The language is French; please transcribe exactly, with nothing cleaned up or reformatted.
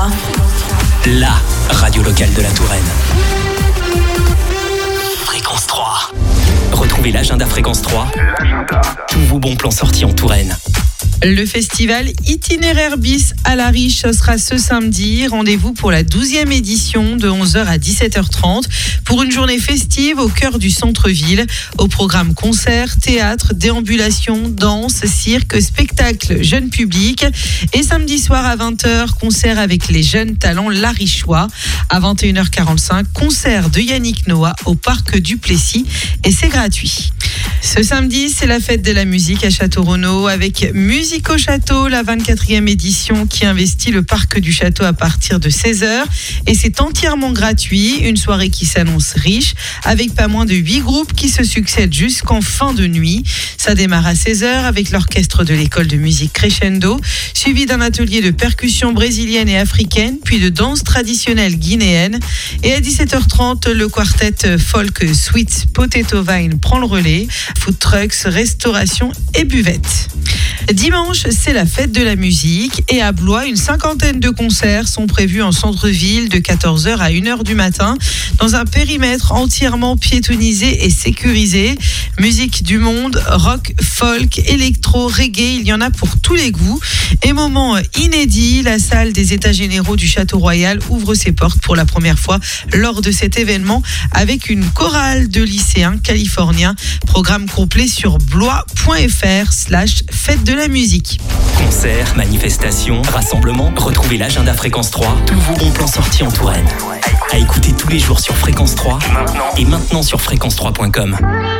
trois. La radio locale de la Touraine. Fréquence trois. Retrouvez l'agenda Fréquence trois. L'agenda. Tous vos bons plans sortis en Touraine. Le festival Itinéraire Bis à la Riche sera ce samedi. Rendez-vous pour la douzième édition de onze heures à dix-sept heures trente pour une journée festive au cœur du centre-ville. Au programme concerts, théâtre, déambulation, danse, cirque, spectacle, jeune public. Et samedi soir à vingt heures, concert avec les jeunes talents larichois. À vingt et une heures quarante-cinq, concert de Yannick Noah au parc du Plessis et c'est gratuit. Ce samedi, c'est la fête de la musique à Château-Renaud avec Musique au Château, la vingt-quatrième édition qui investit le parc du château à partir de seize heures. Et c'est entièrement gratuit, une soirée qui s'annonce riche avec pas moins de huit groupes qui se succèdent jusqu'en fin de nuit. Ça démarre à seize heures avec l'orchestre de l'école de musique Crescendo, suivi d'un atelier de percussion brésilienne et africaine, puis de danse traditionnelle guinéenne. Et à dix-sept heures trente, le quartet folk Sweet Potato Vine prend le relais. Food trucks, restauration et buvette. Dimanche, c'est la fête de la musique et à Blois, une cinquantaine de concerts sont prévus en centre-ville de quatorze heures à une heure du matin dans un périmètre entièrement piétonnisé et sécurisé. Musique du monde, rock, folk, électro, reggae, il y en a pour tous les goûts. Et moment inédit, la salle des États généraux du Château Royal ouvre ses portes pour la première fois lors de cet événement avec une chorale de lycéens californiens. Programme complet sur blois.fr slash fête de la musique. Concerts, manifestations, rassemblements, retrouvez l'agenda Fréquence trois, tous vos bons plans sortis en Touraine. À écouter tous les jours sur Fréquence trois maintenant. Et maintenant sur fréquence trois point com.